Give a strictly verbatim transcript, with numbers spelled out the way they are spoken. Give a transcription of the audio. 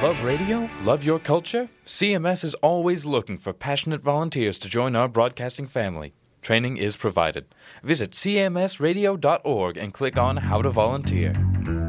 Love radio? Love your culture? C M S is always looking for passionate volunteers to join our broadcasting family. Training is provided. Visit c m s radio dot org and click on How to Volunteer.